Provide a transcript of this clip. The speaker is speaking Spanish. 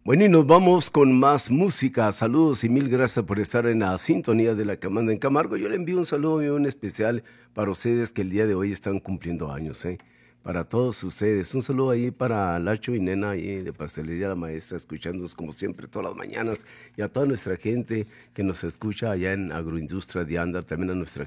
Bueno, y nos vamos con más música. Saludos y mil gracias por estar en la sintonía de la que manda en Camargo. Yo le envío un saludo bien especial para ustedes que el día de hoy están cumpliendo años, ¿eh? Para todos ustedes. Un saludo ahí para Lacho y Nena ahí de Pastelería La Maestra, escuchándonos como siempre todas las mañanas. Y a toda nuestra gente que nos escucha allá en Agroindustria de Andar, también a nuestra